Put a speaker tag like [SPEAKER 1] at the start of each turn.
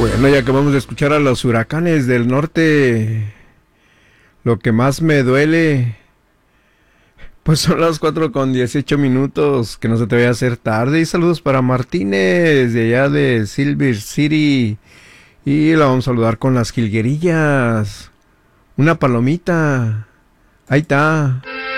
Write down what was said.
[SPEAKER 1] Bueno, ya acabamos de escuchar a los Huracanes del Norte. Lo que más me duele, pues son las 4:18. Que no se te vaya a hacer tarde. Y saludos para Martínez, de allá de Silver City. Y la vamos a saludar con las jilguerillas. Una palomita. Ahí está.